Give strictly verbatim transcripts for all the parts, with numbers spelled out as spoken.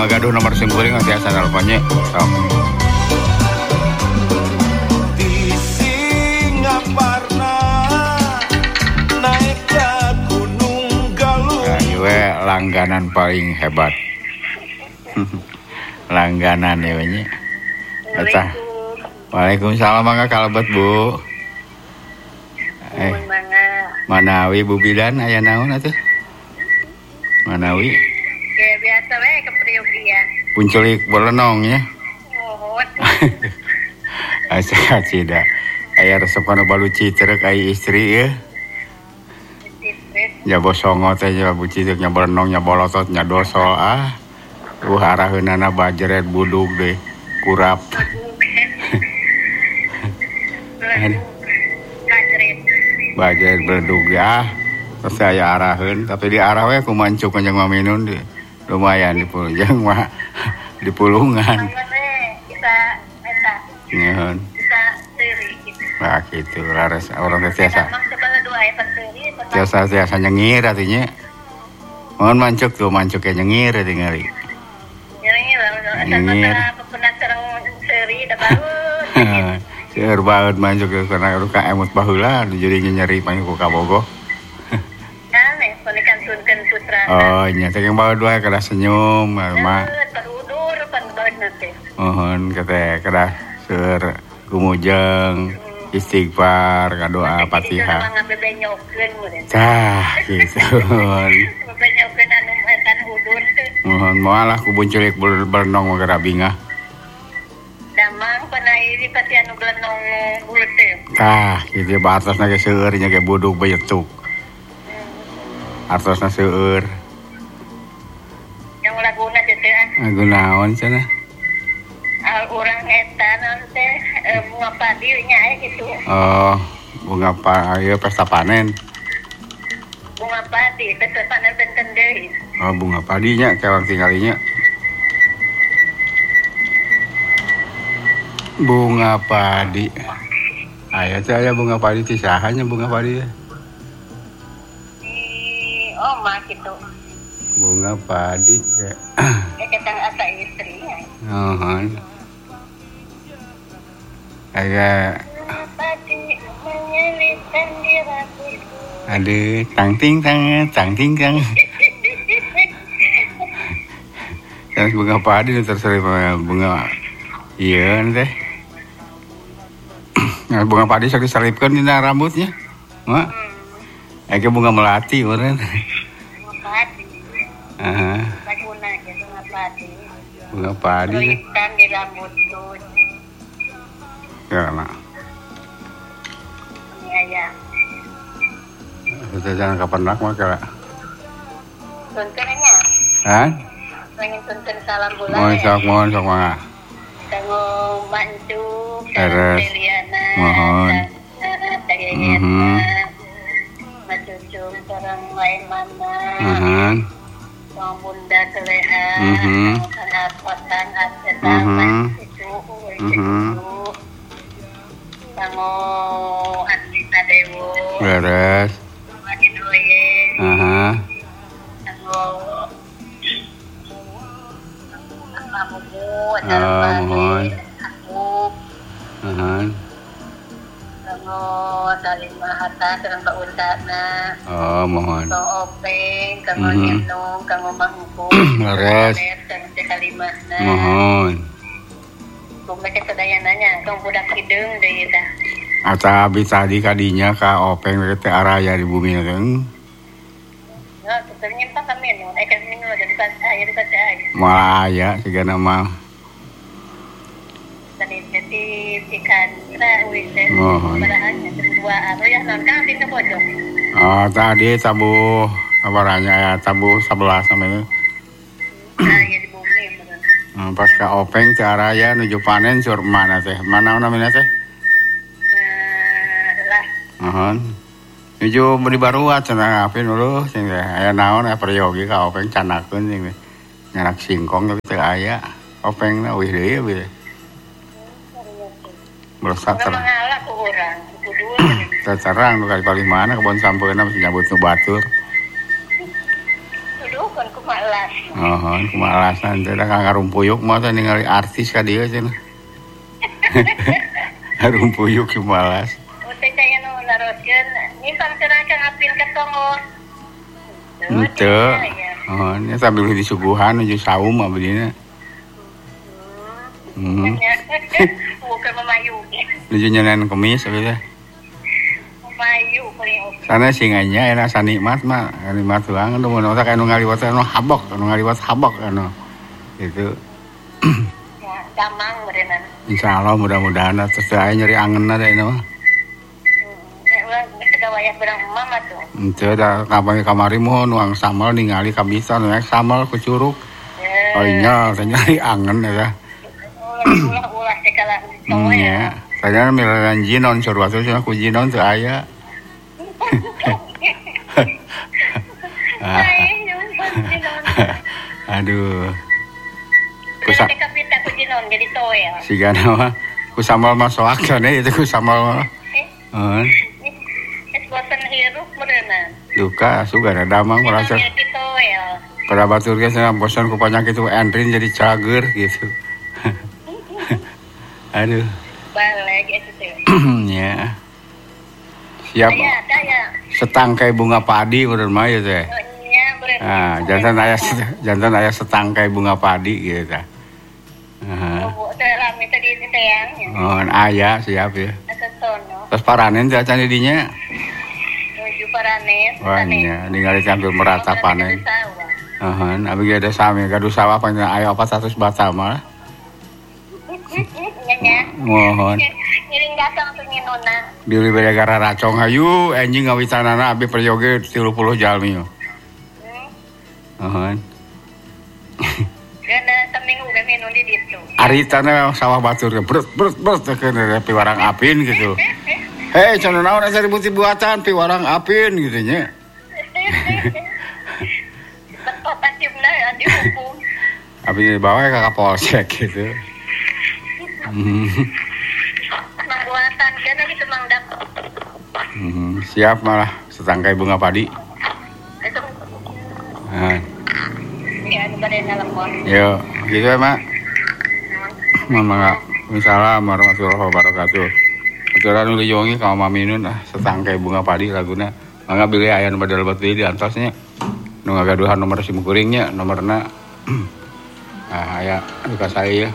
magaduh nomor simkuring tiasa teleponnya. Sok. Di Singaparna naik ke Gunung Galung. Ya, juga langganan paling hebat. Langganan ya banyak. Eta. Waalaikumsalam mangga kalebet Bu. Eh, Manawi Bu Bidan aya naon atuh? Manawi. Ya biasa we ke Priok dia. Punculik belenong ya. Oh. Asa cida. Aya resep kana baluci ceurek ai istri ya. Ya bosongo teh ya buci teh nya belenong nya bolotot nya doso ah. Uh araheunana bajeret budug deh kurap. Bajeret beledug ya. Terus saya araheun tapi di arah we ku mancuk kanjeng Maminun di lumayan di pulungan mah di pulungan. Kita eta. Nyeun. Kita seuri gitu. Nah gitu laras orang teh tiasa. Emang sebelah dua eta seuri. Tiasa tiasa nyengir atunya. Mohon mancuk tuh mancuk kayak nyengir atuh ngari. Nyengir lah. Nyengir. Eta pernah sareng seuri da baheula. Seueur baheud mancuk karena ruka emut baheula jadi nyeri panggil ku kabogoh. Aneh panikan tunkeun putra. Oh nya teh yang baheud wae kada senyum mah. Parudur pan baheudna teh. Mohon kata kada seueur kumujeng istighfar kadoa Fatihah. Tah gitu. Bebenyokeun anu etan hudur teh. Mohon moalah ku bunculik berenong mah kada bingah. Damang panai di pati anu belenong bulet teh. Tah kitu batasna ge seueur nya ge budug beyetuk. Artosna seueur. Yang laguna teh teh. Lagu naon cenah? Al urang eta naon teh bunga padi nya aya kitu. Oh, bunga pa ieu pesta panen. Bunga padi pesta panen benten deui. Oh, bunga padinya kewang tinggalinya. Bunga padi. Aya teh aya bunga padi teh sahanya bunga padi. Di omah kitu. Bunga padi kayak Eh ketang asa istri nya. Ohon. Aya Padi menyelipkan di rambutku. aduh tang ting tang tang ting tang. Yang bunga padi terserip bunga iya teh. Nah, bunga padi sok diselipkeun dina rambutnya. Mak. Aya bunga melati meureun. Bunga padi. Heeh. Laguna ge bunga padi. Bunga padi. Selipkan di rambutku. Ya, nah. Ini aya. Kita jangan kapan nak mah kala. Tunkeun nya. Hah? Pengen tunkeun salam bulan. Mohon sok mohon sok mah. Kanggo mancuk, Teres. Eliana, Mohon. Dayanya, Mhm. macucung sareng lain mana, Mohon. Mang bunda keleha, Mhm. anak potang aset Mhm. itu, Mhm. kanggo Andita Dewo, Beres. Madi Doye, Aha. kanggo Amumu, Ah, mohon. aku Aha. kanggo saling mahata sareng paundana. Oh, mohon. Kanggo openg, kanggo Mhm. nyenong, kanggo mangku, Beres. kanggo teh kalimahna. Mohon. Kumpul ke sedayananya, kang budak hidung deui tah. Ata abdi tadi kadinya ka openg teh araya di bumi teh. Nah, sebenarnya pak kami nu, eh kami nu ada di pas air di pas air. Malah aya sigana mah. Tadi jadi ikan ra wis teh. Mohon. Barahannya dua anu ya non kang di pojok. Oh, tadi tabu kabaranya ya tabu sebelas sampai itu. Nah, ya di bumi bener. Hmm, pas ka openg teh araya nuju panen sur mana teh? Mana namanya teh? Nah, lah. Mohon. Nuju beli baruat cenah api dulu sing teh aya naon aya peryogi ka openg canakeun sing teh. Ngarak singkong tapi teu aya. Opengna wih deui we. Melesat Udah terang. mengalah ku urang, kudu. Terang nu kali paling mana kebon sampeuna mesti nyabut nu batur. Kudu kan kumaha alas. Oh, kumaha alasan teh da ngarumpuyuk mah teh ningali artis ka dieu cenah. Ngarumpuyuk ki malas. Teh saya nu naroskeun nyimpan cenah Kang Apin ka tongos. Henteu. Oh, nya sambil disuguhan nuju saum abdina. Hmm. Bukan memayu. Nuju nyenan kemis abdi teh. Memayu paling oke. Sana singanya enak sanikmat mah, nikmat banget nu mun otak anu ngaliwat anu habok, anu ngaliwat habok anu. Gitu. Ya, damang berenang. Insyaallah mudah-mudahan terus aya nyeri angeunna da anu mah. Segawaya berang mama tuh. Henteu da kamari kamari mohon nuang samal ningali kabisa nu samal ku curug. Oh iya, teh nyeri angen ya. Ulah-ulah teh kala Hmm, ya. Saya milaran jinon surwa teh cenah ku jinon teu aya. Aduh. Kusa kapita ku jinon jadi toel. Sigana mah ku samal mah soak cenah itu ku samal mah. Heeh. Es bosan hirup berenang. Duka sugana damang merasa Jadi toel. pada batur ge cenah bosan ku panyakit itu entrin jadi cager gitu. Aduh. Balik itu teh. Ya. Siap. Aya, aya. Setangkai bunga padi bener mah ya teh. Nya berenang. Ah, jantan aya jantan aya setangkai bunga padi gitu teh. Heeh. Oh, teh rame tadi di teangnya. Oh, aya siap ya. Asa sono. Terus paranen teh acan di dinya. Nuju paranen. Wah, nya ningali hampir merata panen. Heeh, abi ge ada sami gaduh sawah panjang aya opat ratus bata mah. Nya. Mohon. Ngiring datang tuh nginona. Di gara racong hayu anjing ngawitanana abi peryoge tilu puluh jalmi. Heeh. Dan seminggu udah minum di situ. Aritana sawah batur ge brut brut brut teh piwarang apin gitu. Hei, cenah naon asa ribut buatan piwarang apin gitu nya. Bapak ciumna andi hukum. Abi dibawa ke Kapolsek gitu. Hmm. Mang buatan kana gitu mang dapat. Hmm, siap malah setangkai bunga padi. Itu. Nah, Ya, anu bade nelpon. yo, gitu ya, Mak. Mohon maaf. Waalaikumsalam warahmatullahi wabarakatuh. Aturan nu dijongi ka Maminun ah setangkai bunga padi laguna. Mangga bilih aya nu bade lebet deui di antosnya. Nu ngagaduhan nomor SIM kuringnya, nomorna ah aya duka saya.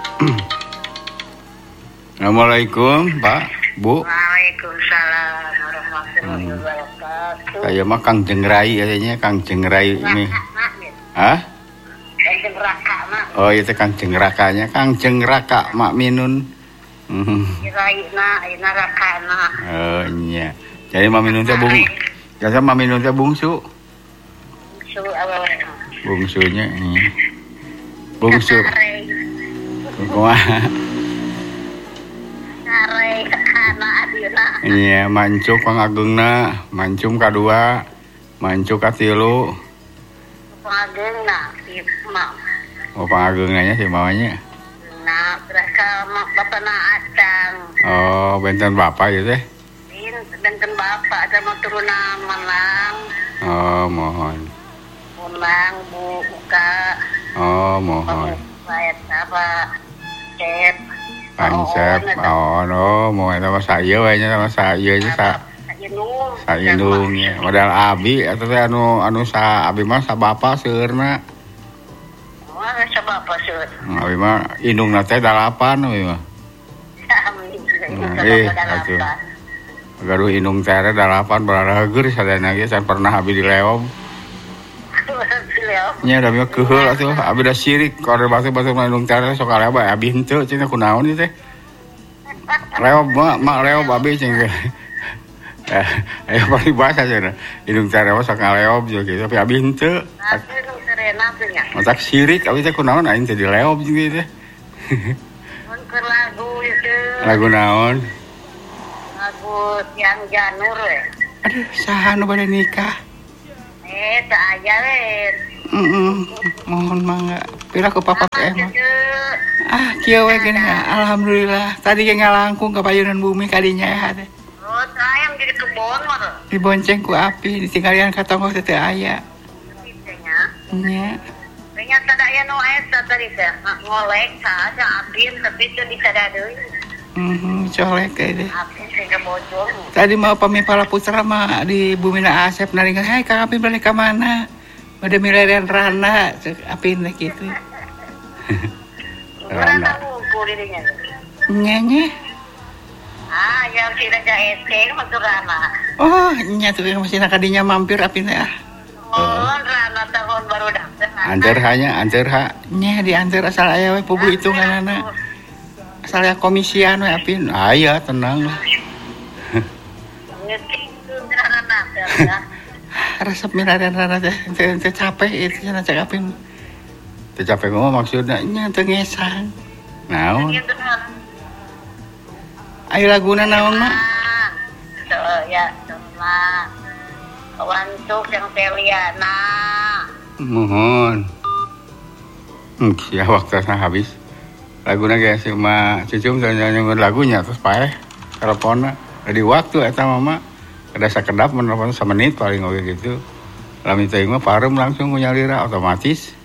Assalamualaikum, Pak, Bu. Waalaikumsalam warahmatullahi wabarakatuh. Saya mah Kang Jengrai katanya, Kang Jengrai ini. Hah? Kang Jengraka mah. Oh, itu Kang Jengrakanya, Kang Jengraka Mak Minun. Mhm. Kiraina ayeuna rakana. Oh, iya. Jadi Mak Minun teh bung. Jasa Mak Minun teh bungsu. Su awewe. Bungsunya ini. Bungsu. Kumaha? Are kana adina. Iya, mancuk pangagungna, mancum kadua, mancuk katilu. Pangagengna Ipma. Oh, pangageungnanya si mamanya. Nah, berasa mak bapana acang. Oh, benten bapak ya teh. Bin benten bapak ada mau turunan menang. Oh, mohon. Menang bu buka. Oh, mohon. Bayar apa? Cep. Pansep, oh no, mau eta mah saya we nya sama saya aja sa Indung. saindung nya. Modal abi eta teh anu anu sa abi mah sa bapa seueurna. Wah, coba apa sih? Abi mah indungna teh dalapan abi mah. Eh, atuh. Gaduh indung teh dalapan baraheugeur sadayana ge can pernah abi dileom. Nya da mah keheul atuh, abi da syirik kore batu-batu indung teh sok aleob abi henteu cenah kunaon ieu teh. Leob mak, mak leob abi cenah. Eh, ayo paribasa cenah. Indung teh mah sok aleob jo gitu, tapi abi henteu. Tapi nu serena teh nya. Masak syirik abi teh kunaon aing teh dileob juga teh. Mun keur lagu itu. Lagu naon? Lagu yang janur we. Aduh, saha nu bade nikah? Eh, tak aya we. Heeh, mohon mangga. Pira ku papa teh mah. Ah, kieu we gini. Alhamdulillah. Tadi ge ngalangkung ka payunan bumi kadinya ya teh. Oh, ayam jadi kebon mah. Dibonceng ku api, ditinggalian ka tonggo teh teu aya. Pitenya. Nya. Ternyata daya nu eta tadi teh ngolek saja apin tapi teu disada deui. Mhm, colek kayak deh. Apin teh kebocor. Tadi mau pamipala putra mah di Bumina Asep naringan, "Hai Kang Apin balik ke mana?" Udah milarian Rana, cek Apin teh gitu. Rana ngumpul dirinya. Nyanyi. Ah, yang si Raja Ete masuk Rana. Oh, nya tuh yang masih nakadinya mampir Apin teh ah. Oh, Rana tahun baru datang. Anter hanya, anter ha. Nya dianter asal aya we pugu hitunganana. Asal aya komisian we Apin. Aya tenang lah. Ngekitu Rana teh. Resep milarian Rana teh teu capek itu cenah cek Apin. Teu capek ngomong maksudna nya teu ngesang. Naon? Ayo laguna naon mah? So, ya, sama Wantuk yang Teliana. Mohon. Hmm, ya waktunya habis. Laguna guys cuma cucum nyanyian lagunya terus paeh teleponnya. Jadi waktu eta mama ada sakedap menelpon samenit paling oge gitu. Lamun teh mah pareum langsung nyalira otomatis.